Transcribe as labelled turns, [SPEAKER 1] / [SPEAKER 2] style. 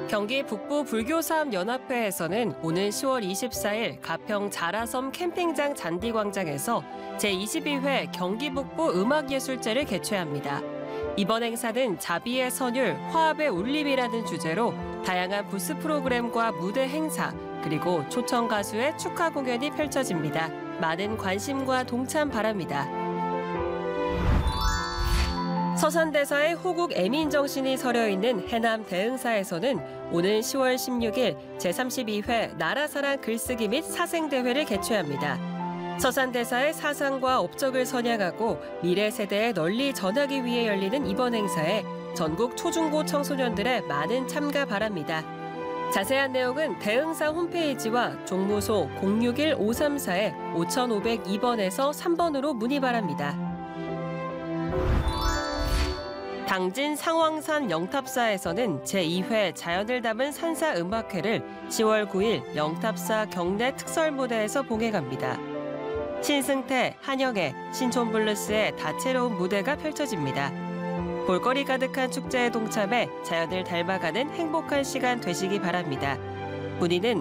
[SPEAKER 1] 경기 북부 불교사업연합회에서는 오는 10월 24일 가평 자라섬 캠핑장 잔디광장에서 제22회 경기 북부 음악예술제를 개최합니다. 이번 행사는 자비의 선율, 화합의 울림이라는 주제로 다양한 부스 프로그램과 무대 행사, 그리고 초청 가수의 축하 공연이 펼쳐집니다. 많은 관심과 동참 바랍니다. 서산대사의 호국 애민정신이 서려있는 해남 대흥사에서는 오는 10월 16일 제32회 나라사랑 글쓰기 및 사생대회를 개최합니다. 서산대사의 사상과 업적을 선양하고 미래 세대에 널리 전하기 위해 열리는 이번 행사에 전국 초중고 청소년들의 많은 참가 바랍니다. 자세한 내용은 대흥사 홈페이지와 종무소 061-534-5502번에서 3번으로 문의 바랍니다. 당진 상황산 영탑사에서는 제2회 자연을 담은 산사음악회를 10월 9일 영탑사 경내 특설무대에서 봉행합니다. 신승태, 한영애, 신촌블루스의 다채로운 무대가 펼쳐집니다. 볼거리 가득한 축제에 동참해 자연을 닮아가는 행복한 시간 되시기 바랍니다. 문의는